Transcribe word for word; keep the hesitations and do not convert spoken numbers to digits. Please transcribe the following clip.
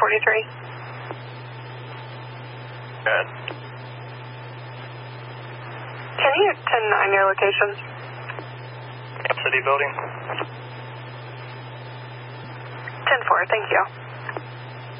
forty-three. Good. Can you ten nine your location? City building. ten four, thank you.